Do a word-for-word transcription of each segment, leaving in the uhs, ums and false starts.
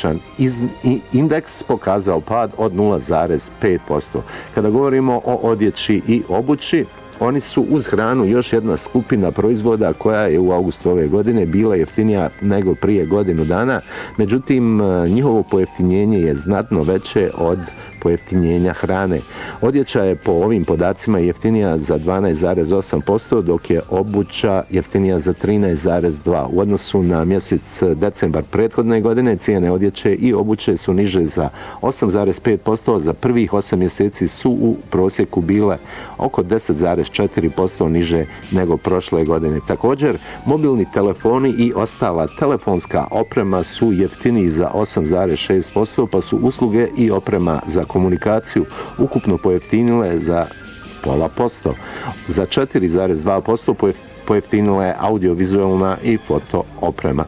prosječan iz, indeks pokazao pad od nula zarez pet posto. Kada govorimo o odjeći i obući, oni su uz hranu još jedna skupina proizvoda koja je u augustu ove godine bila jeftinija nego prije godinu dana, međutim njihovo pojeftinjenje je znatno veće od pojeftinjenja hrane. Odjeća je po ovim podacima jeftinija za dvanaest zarez osam posto, dok je obuća jeftinija za trinaest zarez dva posto. U odnosu na mjesec decembar prethodne godine cijene odjeće i obuće su niže za osam zarez pet posto, za prvih osam mjeseci su u prosjeku bile oko deset zarez četiri posto niže nego prošle godine. Također, mobilni telefoni i ostala telefonska oprema su jeftiniji za osam zarez šest posto, pa su usluge i oprema za komunikaciju ukupno pojeftinile za pola posto. Za četiri zarez dva posto pojeftinila je audiovizualna i foto oprema.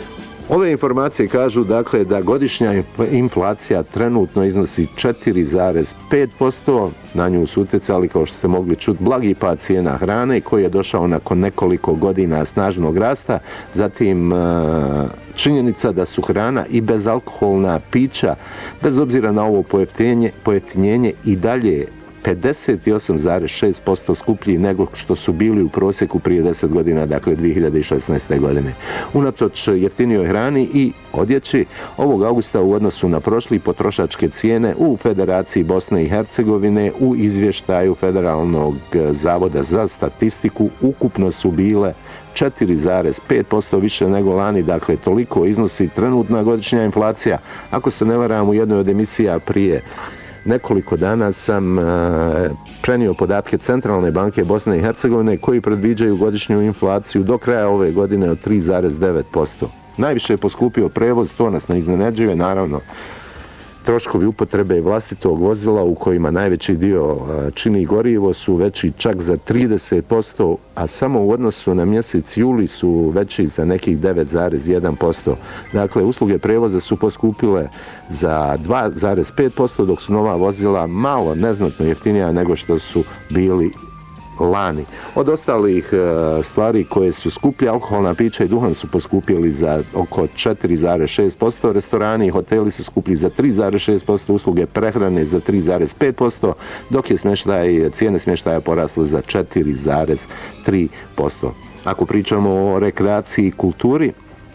Ove informacije kažu dakle da godišnja inflacija trenutno iznosi četiri zarez pet posto. Na nju su utjecali, kao što ste mogli čuti, blagi pad cijena hrane koji je došao nakon nekoliko godina snažnog rasta. Zatim činjenica da su hrana i bezalkoholna pića, bez obzira na ovo pojeftinjenje, pojeftinjenje i dalje pedeset osam zarez šest posto skuplji nego što su bili u prosjeku prije deset godina, dakle dvije hiljade šesnaeste. godine. Unatoč jeftinijoj hrani i odjeći, ovog augusta u odnosu na prošli potrošačke cijene u Federaciji Bosne i Hercegovine u izvještaju Federalnog zavoda za statistiku ukupno su bile četiri zarez pet posto više nego lani, dakle toliko iznosi trenutna godišnja inflacija. Ako se ne varam, u jednoj od emisija prije nekoliko dana sam uh, prenio podatke Centralne banke Bosne i Hercegovine koji predviđaju godišnju inflaciju do kraja ove godine od tri zarez devet posto. Najviše je poskupio prevoz, to nas ne iznenađuje, naravno. Troškovi upotrebe vlastitog vozila u kojima najveći dio čini gorivo su veći čak za trideset posto, a samo u odnosu na mjesec juli su veći za nekih devet zarez jedan posto. Dakle, usluge prevoza su poskupile za dva zarez pet posto, dok su nova vozila malo neznatno jeftinija nego što su bili lani. Od ostalih e, stvari koje su skuplje, alkoholna pića i duhan su poskupili za oko četiri zarez šest posto, restorani i hoteli su skuplji za tri zarez šest posto, usluge prehrane za tri zarez pet posto, dok je smještaj, cijene smještaja porasle za četiri zarez tri posto. Ako pričamo o rekreaciji i kulturi,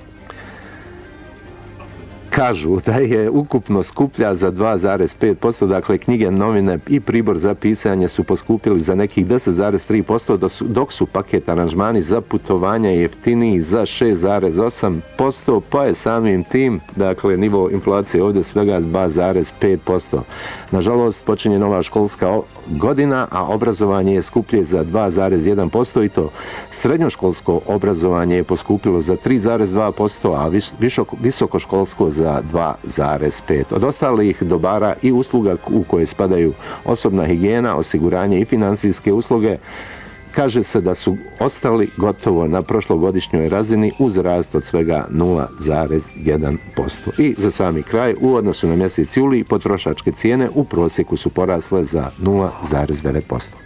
kažu da je ukupno skuplja za dva zarez pet posto, dakle knjige, novine i pribor za pisanje su poskupili za nekih deset zarez tri posto, dok su paket aranžmani za putovanja jeftiniji za šest zarez osam posto, pa je samim tim, dakle, nivo inflacije ovdje svega dva zarez pet posto. Nažalost, počinje nova školska godina, a obrazovanje je skuplje za dva zarez jedan posto i to srednjoškolsko obrazovanje je poskupilo za tri zarez dva posto, a visokoškolsko za dva zarez pet. Od ostalih dobara i usluga u koje spadaju osobna higijena, osiguranje i financijske usluge, kaže se da su ostali gotovo na prošlogodišnjoj razini uz rast od svega nula zarez jedan posto. I za sami kraj, u odnosu na mjesec juli, potrošačke cijene u prosjeku su porasle za nula zarez devet posto.